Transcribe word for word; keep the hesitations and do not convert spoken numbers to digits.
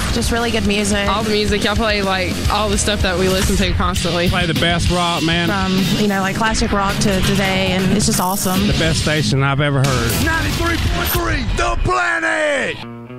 Just really good music. All the music. Y'all play, like, all the stuff that we listen to constantly. Play the best rock, man. From, you know, like classic rock to today, and it's just awesome. The best station I've ever heard. ninety-three point three, The Planet!